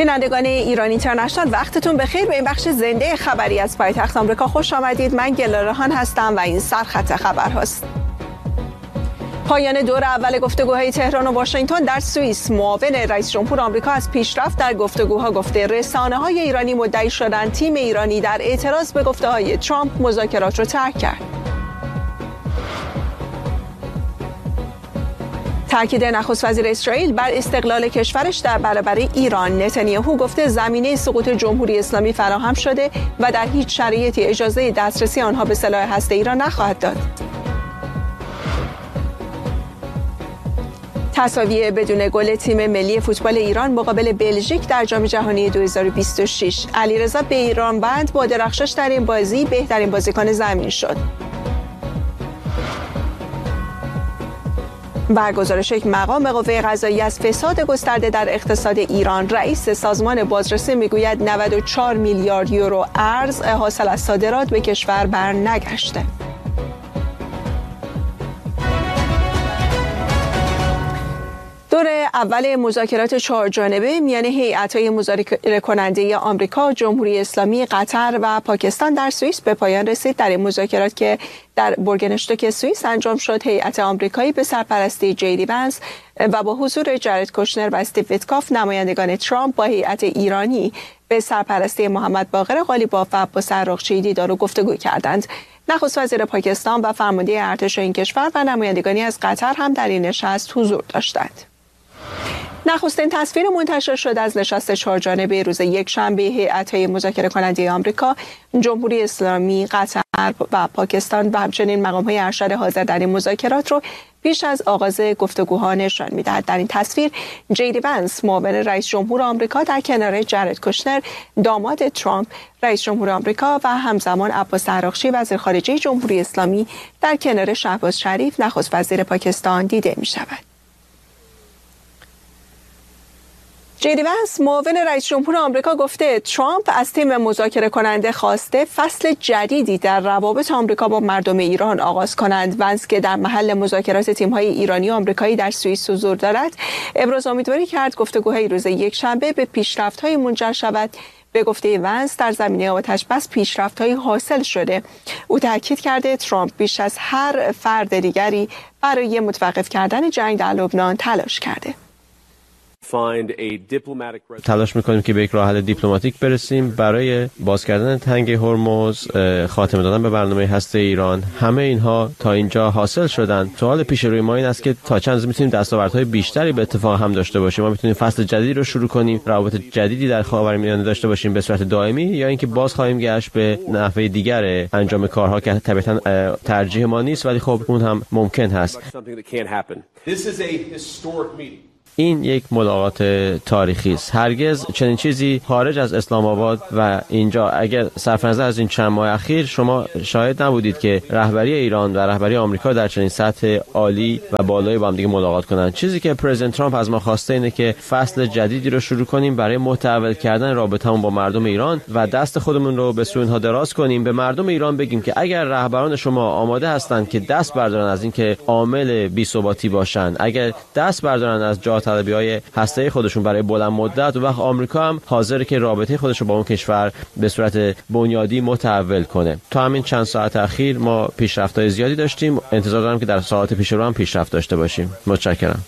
بینندگان ایران اینترنشنال وقتتون بخیر. به این بخش زنده خبری از پایتخت آمریکا خوش آمدید. من گلارهان هستم و این سرخط خبرهاست. پایان دور اول گفتگوهای تهران و واشنگتن در سوئیس. معاون رئیس جمهور آمریکا از پیشرفت در گفتگوها گفته. رسانه‌های ایرانی مدعی شدند تیم ایرانی در اعتراض به گفته‌های ترامپ مذاکرات را ترک کرد. تاکید نخست وزیر اسرائیل بر استقلال کشورش در برابر ایران. نتانیاهو گفته زمینه سقوط جمهوری اسلامی فراهم شده و در هیچ شرایطی اجازه دسترسی آنها به سلاح هسته‌ای را نخواهد داد. تساوی بدون گل تیم ملی فوتبال ایران مقابل بلژیک در جام جهانی 2026. علیرضا بیرانبند با درخشش در این بازی بهترین بازیکن زمین شد. و گزارش یک مقام قوه قضاییه از فساد گسترده در اقتصاد ایران. رئیس سازمان بازرسی میگوید 94 میلیارد یورو ارز حاصل از صادرات به کشور بر نگشته. دور اول مذاکرات چهارجانبه میان هیئت‌های مذاکره کننده آمریکا، جمهوری اسلامی، قطر و پاکستان در سوئیس به پایان رسید. در این مذاکرات که در بورگنشتوک سوئیس انجام شد، هیئت آمریکایی به سرپرستی جیدی ونس و با حضور جارد کوشنر و استیو ویتکاف، نمایندگان ترامپ با هیئت ایرانی به سرپرستی محمد باقر غالیباف و عباس عراقچی دیدار و گفتگو کردند. نخست وزیر پاکستان و فرمانده ارتش این کشور و نمایندگانی از قطر هم در این نشست حضور داشتند. نخستین تصویر منتشر شد از نشست چهارجانبه روز یکشنبه هیئت‌های مذاکره کننده آمریکا، جمهوری اسلامی، قطر و پاکستان و همچنین مقام‌های ارشد حاضر در این مذاکرات رو پیش از آغاز گفتگوها نشان می‌دهد. در این تصویر جیدی ونس، معاون رئیس جمهور آمریکا، در کنار جارد کوشنر، داماد ترامپ، رئیس جمهور آمریکا و همزمان عباس عراقچی، وزیر خارجه جمهوری اسلامی، در کنار شهباز شریف، نخست وزیر پاکستان دیده می‌شود. جیدی ونس، معاون رئیس جمهور آمریکا، گفته ترامپ از تیم مذاکره کننده خواسته فصل جدیدی در روابط آمریکا با مردم ایران آغاز کنند. ونس که در محل مذاکرات تیم‌های ایرانی و آمریکایی در سوئیس حضور دارد، ابراز امیدواری کرد گفتگوهای روز یکشنبه به پیشرفت‌های منجر شود. به گفته ونس در زمینه آتش‌بس پیشرفت‌های حاصل شده. او تاکید کرده ترامپ بیش از هر فرد دیگری برای متوقف کردن جنگ در لبنان تلاش کرده. تلاش میکنیم که به یک راه حل دیپلماتیک برسیم برای باز کردن تنگ هرمز، خاتمه دادن به برنامه هسته ایران. همه اینها تا اینجا حاصل شدن. سوال پیش روی ما این است که تا چند روز میتونیم دستاوردهای بیشتری به اتفاق هم داشته باشیم. ما میتونیم فصل جدیدی رو شروع کنیم، روابط جدیدی در خاورمیانه داشته باشیم به صورت دائمی، یا اینکه باز خواهیم گشت به نحوه دیگر انجام کارها که طبیعتاً ترجیح ما نیست، ولی خب اون هم ممکن هست. این یک ملاقات تاریخی است. هرگز چنین چیزی خارج از اسلام آباد و اینجا، اگر صرف نظر از این چند ماه اخیر، شما شاهد نبودید که رهبری ایران و رهبری آمریکا در چنین سطح عالی و بالایی با هم دیگه ملاقات کنند. چیزی که پرزیدنت ترامپ از ما خواسته اینه که فصل جدیدی رو شروع کنیم برای متحول کردن رابطه‌مون با مردم ایران و دست خودمون رو به سوی اینها دراز کنیم. به مردم ایران بگیم که اگر رهبران شما آماده هستند که دست بردارن از اینکه عامل بی‌ثباتی باشن، اگر دست بردارن از طلبی‌های هسته‌ای خودشون برای بلند مدت، و وقت آمریکا هم حاضره که رابطه خودش رو با اون کشور به صورت بنیادی متحول کنه. تا همین چند ساعت اخیر ما پیشرفت‌های زیادی داشتیم. انتظار دارم که در ساعات پیش رو هم پیشرفت داشته باشیم. متشکرم.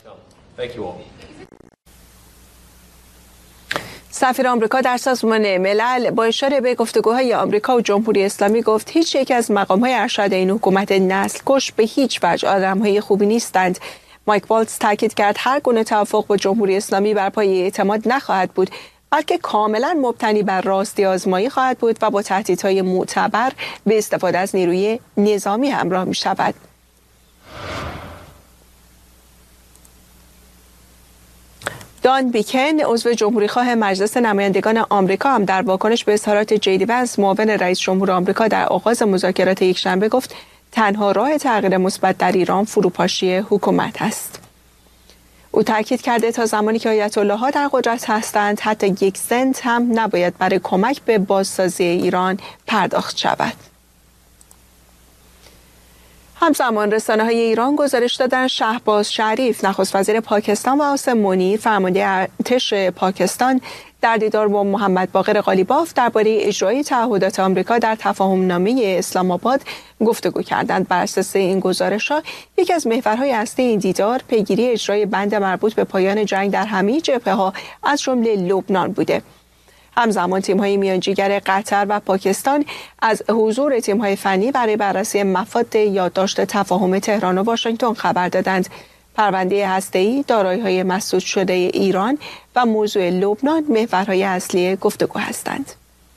سفیر آمریکا در سازمان ملل با اشاره به گفتگوهای آمریکا و جمهوری اسلامی گفت هیچ یک از مقام‌های ارشد این حکومت نسل کش به هیچ وجه آدم‌های خوبی نیستند. مایک والتز تاکید کرد هر گونه توافق با جمهوری اسلامی بر پایه اعتماد نخواهد بود، بلکه کاملا مبتنی بر راستی آزمایی خواهد بود و با تهدیدهای معتبر به استفاده از نیروی نظامی همراه می شود. دان بیکن، عضو جمهوریخواه مجلس نمایندگان آمریکا، هم در واکنش به اظهارات جیدی ونس، معاون رئیس جمهور آمریکا، در آغاز مذاکرات یکشنبه گفت تنها راه تغییر مثبت در ایران فروپاشی حکومت است. او تاکید کرده تا زمانی که آیت الله ها در قدرت هستند حتی یک سنت هم نباید برای کمک به بازسازی ایران پرداخت شود. همزمان رسانه‌های ایران گزارش دادند شهباز شریف، نخست وزیر پاکستان، و حسین منیر، فرمانده ارتش پاکستان، در دیدار با محمد باقر قالیباف درباره اجرای تعهدات آمریکا در تفاهم‌نامه اسلام آباد گفتگو کردند. بر اساس این گزارش‌ها یکی از محورهای اصلی این دیدار پیگیری اجرای بند مربوط به پایان جنگ در همه جبهه‌ها از جمله لبنان بوده. همزمان تیم‌های میانجیگر قطر و پاکستان از حضور تیم‌های فنی برای بررسی مفاد یادداشت تفاهم تهران و واشنگتن خبر دادند. پرونده هسته‌ای، دارایی‌های مسدود شده ایران و موضوع لبنان محورهای اصلی گفتگو هستند.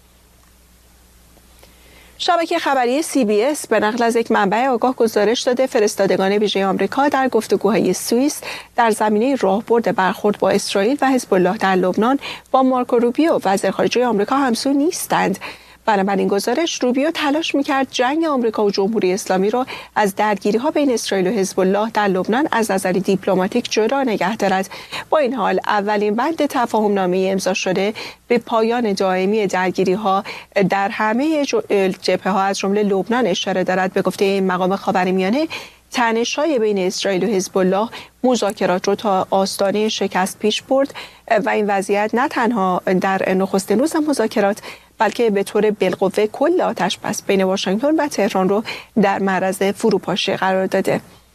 شبکه خبری CBS به نقل از یک منبع آگاه گزارش داده فرستادگان ویژه آمریکا در گفتگوهای سوئیس در زمینه راهبرد برخورد با اسرائیل و حزب الله در لبنان با مارکو روبیو وزیر خارجه آمریکا همسو نیستند. بنابراین گزارش روبیو تلاش می‌کرد جنگ آمریکا و جمهوری اسلامی را از درگیری‌ها بین اسرائیل و حزب الله در لبنان از نظر دیپلماتیک جدا نگه دارد. با این حال اولین بند تفاهم‌نامه امضا شده به پایان دائمی درگیری‌ها در همه جبهه‌ها از جمله لبنان اشاره دارد. به گفته این مقام خاورمیانه تنش‌های بین اسرائیل و حزب الله مذاکرات را تا آستانه شکست پیش برد و این وضعیت نه تنها در نخستین روز مذاکرات بلکه به طور بالقوه کل آتش‌بس بین واشنگتن و تهران رو در معرض فروپاشی قرار داده.